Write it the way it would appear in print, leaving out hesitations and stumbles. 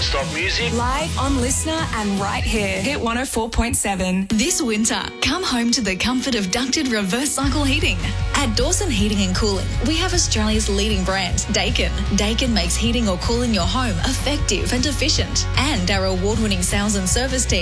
non-stop music. Live on Listener and right here. Hit 104.7. This winter, come home to the comfort of ducted reverse cycle heating. At Dawson Heating and Cooling, we have Australia's leading brand, Daikin. Daikin makes heating or cooling your home effective and efficient. And our award-winning sales and service team